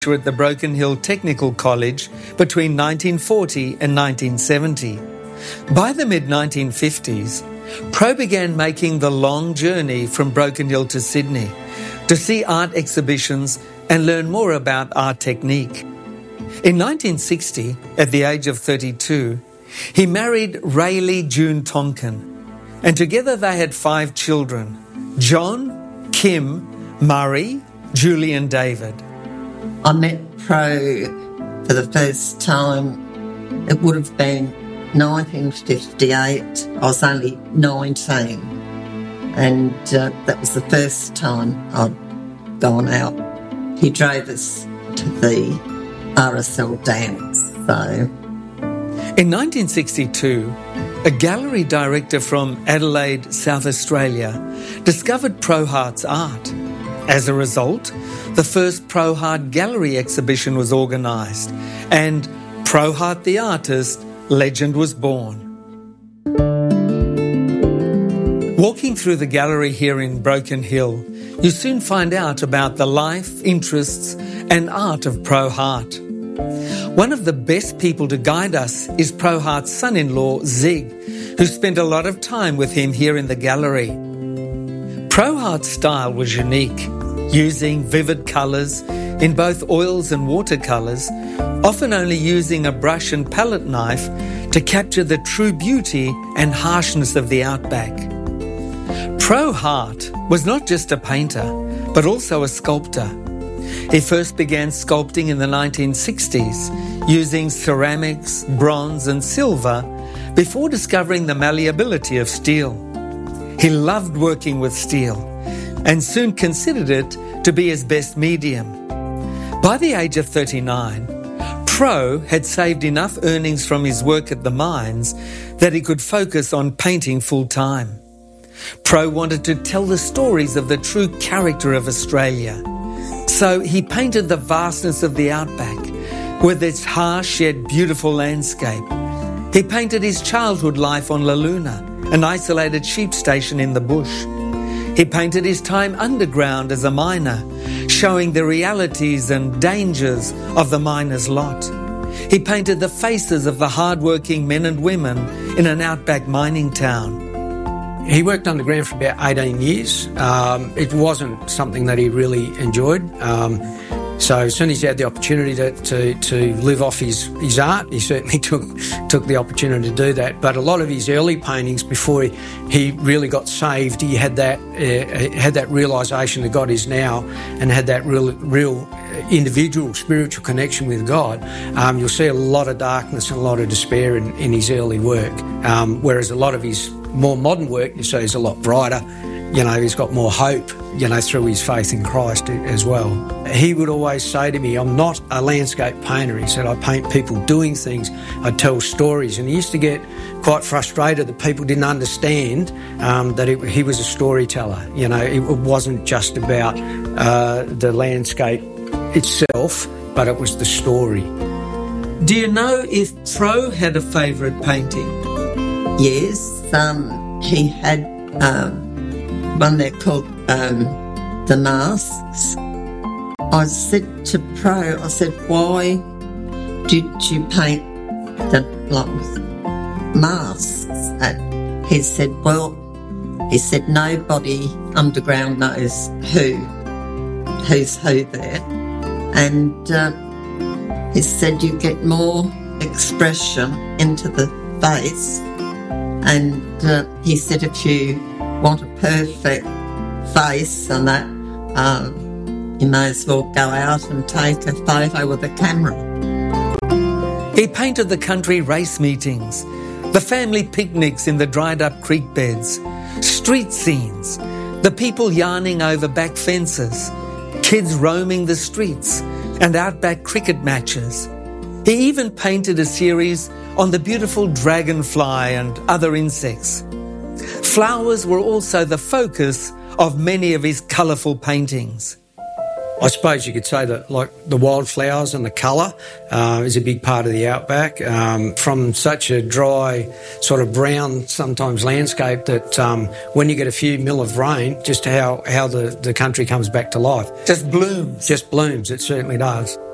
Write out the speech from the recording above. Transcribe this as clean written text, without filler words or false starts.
at the Broken Hill Technical College between 1940 and 1970. By the mid-1950s, Pro began making the long journey from Broken Hill to Sydney to see art exhibitions and learn more about art technique. In 1960, at the age of 32, he married Rayleigh June Tonkin, and together they had 5 children: John, Kim, Murray, Julie and David. I met Pro for the first time. It would have been 1958. I was only 19, and that was the first time I'd gone out. He drove us to the RSL dance. In 1962, a gallery director from Adelaide, South Australia, discovered Pro Hart's art. As a result, the first Pro Hart gallery exhibition was organised, and Pro Hart the artist legend was born. Walking through the gallery here in Broken Hill, you soon find out about the life, interests and art of Pro Hart. One of the best people to guide us is Pro Hart's son-in-law, Zig, who spent a lot of time with him here in the gallery. Pro Hart's style was unique, using vivid colours in both oils and watercolours, often only using a brush and palette knife to capture the true beauty and harshness of the outback. Pro Hart was not just a painter, but also a sculptor. He first began sculpting in the 1960s, using ceramics, bronze and silver, before discovering the malleability of steel. He loved working with steel, and soon considered it to be his best medium. By the age of 39, Pro had saved enough earnings from his work at the mines that he could focus on painting full-time. Pro wanted to tell the stories of the true character of Australia. So he painted the vastness of the outback, with its harsh yet beautiful landscape. He painted his childhood life on La Luna, an isolated sheep station in the bush. He painted his time underground as a miner, showing the realities and dangers of the miner's lot. He painted the faces of the hard-working men and women in an outback mining town. He worked underground for about 18 years. It wasn't something that he really enjoyed. So as soon as he had the opportunity to live off his art, he certainly took the opportunity to do that. But a lot of his early paintings, before he really got saved, he had that realisation that God is now, and had that real individual spiritual connection with God. You'll see a lot of darkness and a lot of despair in his early work, whereas a lot of his more modern work, you see, is a lot brighter. You know, he's got more hope, you know, through his faith in Christ as well. He would always say to me, I'm not a landscape painter. He said, I paint people doing things, I tell stories. And he used to get quite frustrated that people didn't understand that he was a storyteller. You know, it wasn't just about the landscape itself, but it was the story. Do you know if Pro had a favourite painting? Yes, he had one there called The Masks. I said to Pro, I said, why did you paint the masks? And he said, nobody underground knows who's who there. And he said, you get more expression into the face. And he said, if you want a perfect face and that, you may as well go out and take a photo with a camera. He painted the country race meetings, the family picnics in the dried up creek beds, street scenes, the people yarning over back fences, kids roaming the streets, and outback cricket matches. He even painted a series on the beautiful dragonfly and other insects. Flowers were also the focus of many of his colourful paintings. I suppose you could say that, like, the wildflowers and the colour is a big part of the outback. From such a dry, sort of brown, sometimes landscape, that when you get a few mil of rain, just how the country comes back to life. Just blooms. Just blooms, it certainly does.